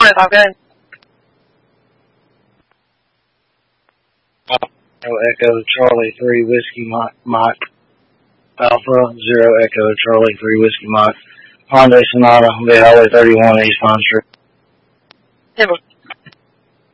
405, go ahead. Echo Charlie 3 Whiskey Mike Alpha 0 Echo Charlie 3 Whiskey Mike Hyundai Sonata, the Highway 31 East Pine Street. 10-4.